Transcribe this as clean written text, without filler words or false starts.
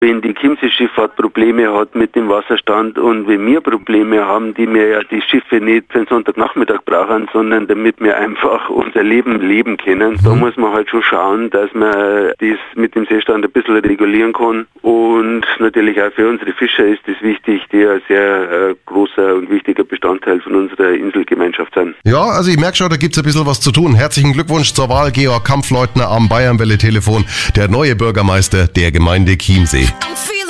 Wenn die Chiemsee-Schifffahrt Probleme hat mit dem Wasserstand und wenn wir Probleme haben, die wir ja die Schiffe nicht für den Sonntagnachmittag brauchen, sondern damit wir einfach unser Leben leben können, da muss man halt schon schauen, dass man das mit dem Seestand ein bisschen regulieren kann. Und natürlich auch für unsere Fischer ist es wichtig, die ein sehr großer und wichtiger Bestandteil von unserer Inselgemeinschaft sind. Ja, also ich merke schon, da gibt's ein bisschen was zu tun. Herzlichen Glückwunsch zur Wahl, Georg Kampfleutner am Bayernwelle-Telefon, der neue Bürgermeister der Gemeinde Chiemsee.